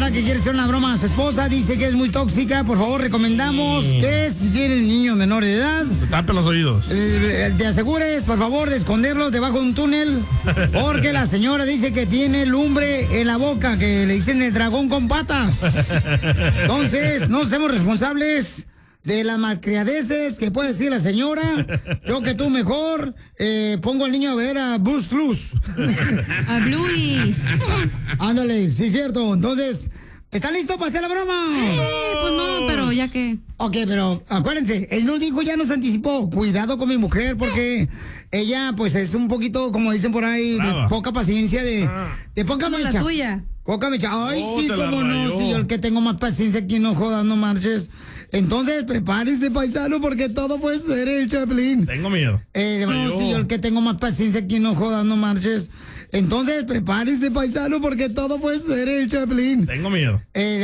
camarada que quiere hacer una broma a su esposa, dice que es muy tóxica. Por favor, recomendamos que si tienen niños menores de edad, te tapen los oídos. Te asegures, por favor, de esconderlos debajo de un túnel, porque la señora dice que tiene lumbre en la boca, que le dicen el dragón con patas. Entonces, no somos responsables de las malcriadeces que puede decir la señora. Yo que tú mejor pongo al niño a ver a Bruce Cruz. A Bluey. Ándale, sí es cierto. Entonces, ¿está listo para hacer la broma? Sí, pues no, pero ya que... Ok, pero acuérdense, él nos dijo, ya nos anticipó, cuidado con mi mujer porque ella pues es un poquito, como dicen por ahí, brava, de poca paciencia, de poca Como mecha. la tuya. Poca mecha. Ay, Oh, sí, te la cómo no, rayó. si yo el que tengo más paciencia aquí, no jodas, no marches. Entonces, prepárese, paisano, porque todo puede ser el Chaplin. Tengo miedo. No, si yo el que tengo más paciencia aquí, no jodas, no marches. Entonces, prepárese, paisano, porque todo puede ser el Chaplin. Tengo miedo.